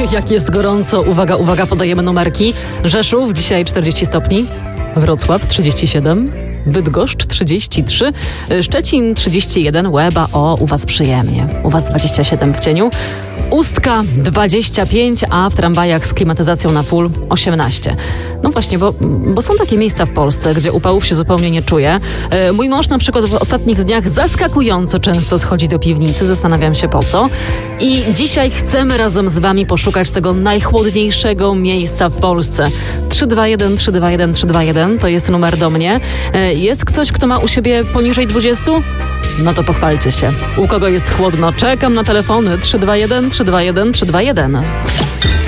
Jak jest gorąco, uwaga, uwaga, podajemy numerki. Rzeszów dzisiaj 40 stopni, Wrocław 37, Bydgoszcz 33, Szczecin 31, Łeba, u was przyjemnie, u was 27 w cieniu, Ustka 25, a w tramwajach z klimatyzacją na full 18. No właśnie, bo są takie miejsca w Polsce, gdzie upałów się zupełnie nie czuje. Mój mąż na przykład w ostatnich dniach zaskakująco często schodzi do piwnicy, zastanawiam się po co. I dzisiaj chcemy razem z wami poszukać tego najchłodniejszego miejsca w Polsce. 321 321 321 to jest numer do mnie. Jest ktoś, kto ma u siebie poniżej 20? No to pochwalcie się. U kogo jest chłodno? Czekam na telefony 321 321 321.